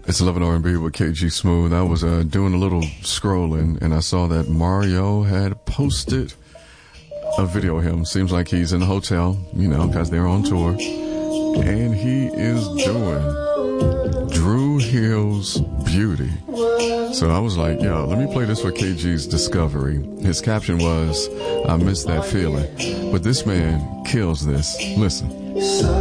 It's 11 R&B with KG Smooth. I was doing a little scrolling, and I saw that Mario had posted a video of him. Seems like he's in a hotel, because they're on tour. And he is doing Dru Hill's Beauty. So I was like, yo, let me play this for KG's Discovery. His caption was, I miss that feeling. But this man kills this. Listen.